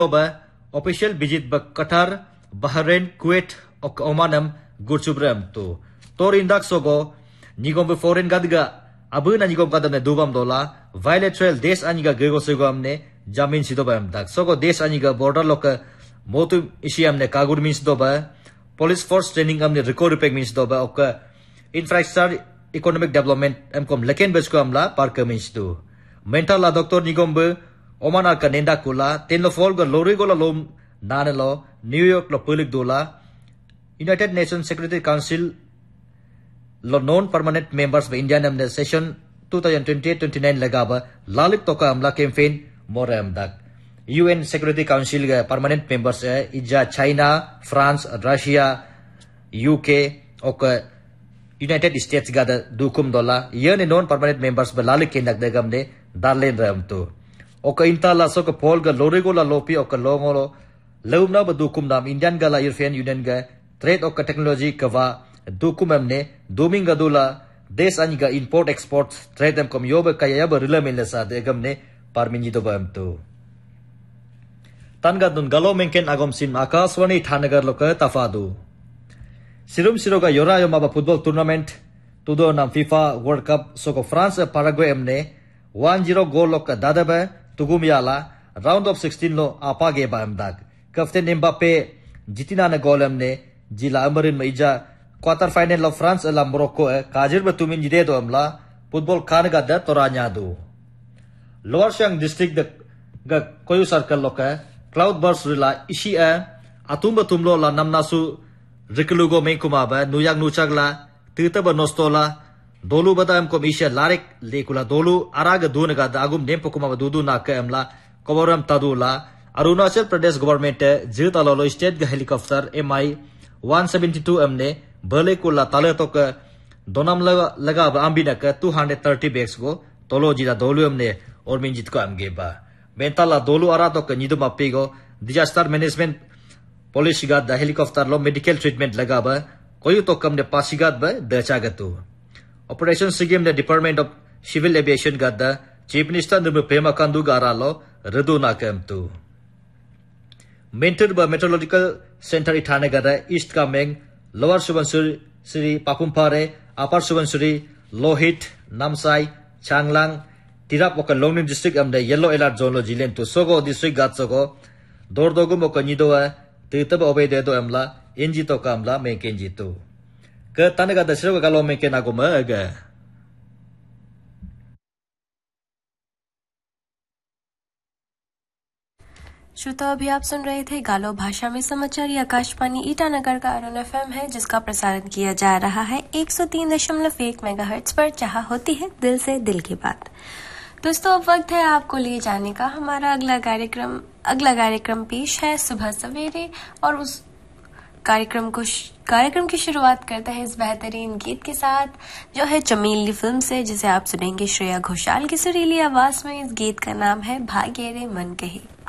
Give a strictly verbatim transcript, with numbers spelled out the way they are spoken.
ba official visit ba Qatar, Bahrain, Kuwait ok Omanam gurchubram to. Tor indak sogo nigom be foreign gadga abu na nigom kadam ne dubam dola bilateral desh aniga gego segam ne jamin sidobam dak sogo desh aniga border loka motu isiam ne kagur means doba police force training am ne record pek means doba ok infrastructure economic development am kom leken besko amla park means do mental la doctor nigom be Oman ka nenda kula ten lo fol go lori go la lom nanelo New York lo pulik dola United Nations Security Council lo non permanent members of Indian amne session twenty twenty-eight twenty-nine lagaba lalik toka amla campaign moram dak U N Security Council ga permanent members है इजा China, France, Russia, U K और United States ga dukum dola ये ने non permanent members बलालिक के नक देगम ने डालें रम तो और इंता लासो का पोल का लोरे को ला लोपी और लोगों लो लेउमना बदुकुम नाम इंडियन का ला यूरोपियन यूनियन का ट्रेड और टेक्नोलॉजी कवा दुकुम हमने दोमिंग का दूला देश अन्य का इंपोर्ट एक्सपोर्ट ट्रेड हम कम योब का या बरिला मिलने साथ एकम ने पारमिंजी तो बम तो तनगा दुन गलो मेंकेन आगम सिन आकाशवाणी ठानगर लोक तफादू सिरुम सिरो का योरा यो माबा फुटबॉल टूर्नामेंट तुदो नाम फीफा वर्ल्ड कप सोको फ्रांस पैराग्वे हमने one zero गोल लोक का दादा बे तुगुम याला राउंड ऑफ सिक्सटीन लो आपा गे बामदाग कफ्ते निम्बापे जितिना ने गोल हमने जिला अमरिन में इजा क्वार्टर फाइनल लो फ्रांस अला मोरक्को है काजिर में तुमिन जिदे तो हमला फुटबॉल खान का द तोरान्या दो लोअर शंग डिस्ट्रिक्ट द ग कोयु सर्कल लोक है क्लाउड बर्स रिला इशी है अतुम बतुम लो ला नमनासु रिकलुगो में कुमाबा नुयाग नुचागला तीतब नोस्तोला दोलू बदाम को मिशे लारिक लेकुला दोलू आराग दून का दागुम नेम पकुमा दूदू ना के अमला कोबरम तदुला अरुणाचल प्रदेश गवर्नमेंट जित अलोलो स्टेट का हेलीकॉप्टर एम आई one seventy-two हमने भले कुला ताले तो के दोनम लगा लगा आंबी ना के two thirty बैग्स को तोलो जिला दोलू हमने और मिंजित को अमगे बा मेंताला दोलू आरा तो के निदुम अपिगो डिजास्टर मैनेजमेंट पुलिस गाद the helicopter low medical treatment लगा बा कोई तो कम ने पासीगाद बा दचागतु operation सिगेम the department of civil aviation गाद द चीफ मिनिस्टर नुबे पेमा कंदु गारा लो रदु ना केमतु मेंटर बा मेट्रोलॉजिकल सेंटर इठाने गादा ईस्ट कामेंग लोअर सुबनसिरी पापुमपारे अपर सुबनसिरी लोहित नामसाई चांगलांग तिराप ओका लोंगनिंग डिस्ट्रिक्ट अमदे येलो अलर्ट जोन लो जिलेन तो सोगो डिस्ट्रिक्ट गाद सोगो दोरदोगु मोका निदोआ तीतब ओबेदे तो अमला इंजी तो कामला मेकेंजी तो क तनगा दशरो का लो मेके नागो मग श्रोता अभी आप सुन रहे थे गालो भाषा में समाचार। ये आकाशवाणी ईटानगर का अरुण एफएम है जिसका प्रसारण किया जा रहा है एक सौ तीन दशमलव एक मेगाहर्ट्ज पर, जहां होती है दिल से दिल की बात। दोस्तों अब वक्त है आपको ले जाने का। हमारा अगला कार्यक्रम अगला कार्यक्रम पेश है सुबह सवेरे, और उस कार्यक्रम को कार्यक्रम की शुरुआत करता है इस बेहतरीन गीत के साथ जो है चमेली फिल्म से, जिसे आप सुनेंगे श्रेया घोषाल की सुरीली आवाज में। इस गीत का नाम है भाग्य रे मन कही।